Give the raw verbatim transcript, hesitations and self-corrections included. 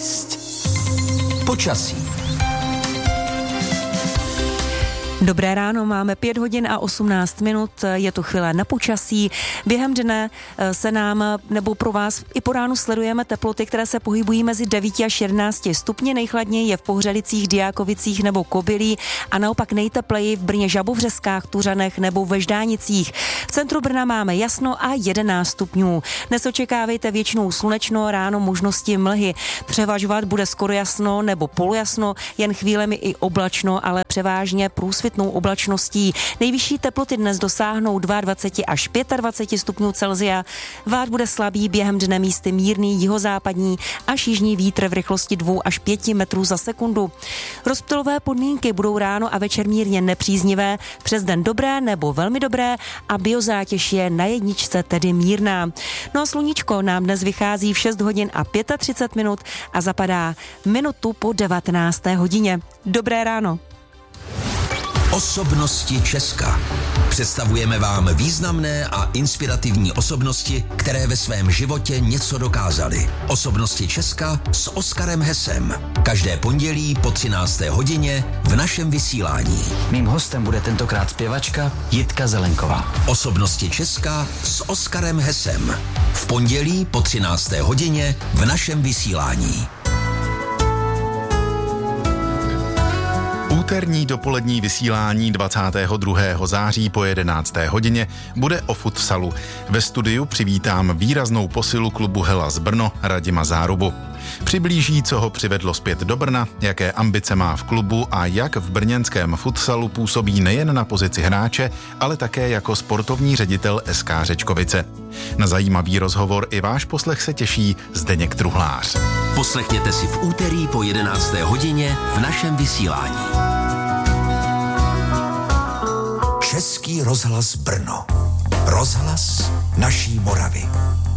šest. Počasí. Dobré ráno, máme pět hodin a osmnáct minut, je to chvíle na počasí. Během dne se nám, nebo pro vás i po ránu sledujeme teploty, které se pohybují mezi devíti až jedenácti stupni. Nejchladněji je v Pohřelicích, Diákovicích nebo Kobylí a naopak nejtepleji v Brně, Žabovřeskách, Tuřanech nebo ve Ždánicích. V centru Brna máme jasno a jedenáct stupňů. Dnes očekávejte většinou slunečno, ráno možnosti mlhy. Převažovat bude skoro jasno nebo polojasno, jen chvílemi i oblačno, ale převážně průsvit oblačností. Nejvyšší teploty dnes dosáhnou dvacet dva až dvacet pět stupňů Celsia. Vát bude slabý, během dne místy mírný jihozápadní až jižní vítr v rychlosti dva až pět metrů za sekundu. Rozptylové podmínky budou ráno a večer mírně nepříznivé, přes den dobré nebo velmi dobré a biozátěž je na jedničce, tedy mírná. No a sluníčko nám dnes vychází v šest hodin a třicet pět minut a zapadá minutu po devatenácté hodině. Dobré ráno. Osobnosti Česka. Představujeme vám významné a inspirativní osobnosti, které ve svém životě něco dokázaly. Osobnosti Česka s Oskarem Hesem. Každé pondělí po třinácté hodině v našem vysílání. Mým hostem bude tentokrát zpěvačka Jitka Zelenková. Osobnosti Česka s Oskarem Hesem. V pondělí po třinácté hodině v našem vysílání. Úterní dopolední vysílání dvacátého druhého září po jedenácté hodině bude o futsalu. Ve studiu přivítám výraznou posilu klubu Hellas Brno Radima Zárubu. Přiblíží, co ho přivedlo zpět do Brna, jaké ambice má v klubu a jak v brněnském futsalu působí nejen na pozici hráče, ale také jako sportovní ředitel S K Řečkovice. Na zajímavý rozhovor i váš poslech se těší Zdeněk Truhlář. Poslechněte si v úterý po jedenácté hodině v našem vysílání. Český rozhlas Brno. Rozhlas naší Moravy.